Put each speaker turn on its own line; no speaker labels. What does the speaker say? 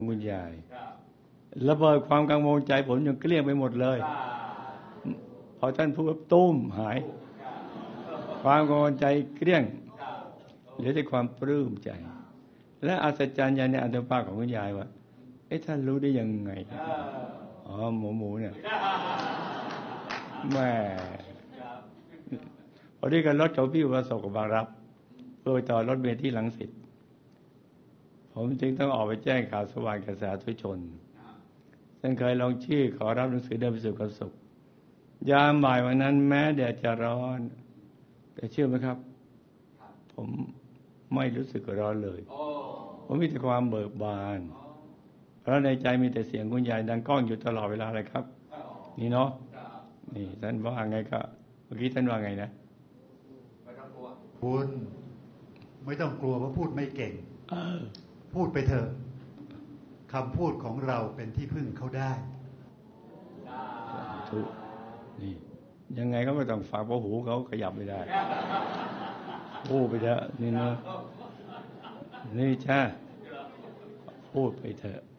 คุณยายระเบิดความกังวลใจผมยังเกลี้ยงไปหมดเลยพอท่านพูดตุ้มหายความกังวลใจเกลี้ยงเหลือแต่ความปลื้มใจและอัศจรรย์ในอัตภาพของคุณยายว่าท่านรู้ได้ยังไงอ๋อหมูเนี่ยแม่พอดีกันรถของพี่ประสบกับบางรับเพื่อไปต่อรถเมล์ที่รังสิตผมจึงต้องออกไปแจ้งข่าวสว่างแก่สาธุชนซึ่งเคยลงชื่อขอรับหนังสือเดินไปสู่ความสุขยามบ่ายวันนั้นแม้แดดจะร้อนแต่เชื่อไหมครับผมไม่รู้สึกร้อนเลยผมมีแต่ความเบิกบานเพราะในใจมีแต่เสียงคุณยายดังก้องอยู่ตลอดเวลาเลยครับนี่เนาะนี่ท่านว่าไงก็เมื่อกี้ท่านว่าไงนะ
คุณไม่ต้องกลัวว่าพูดไม่เก่งพูดไปเถอะคำพูดของเราเป็นที่พึ่งเขาได้
ถูกนี่ยังไงเขาก็ต้องฝากเพราะหูเขาขยับไม่ได้พูดไปเถอะนี่เนาะนี่จ้าพูดไปเถอะ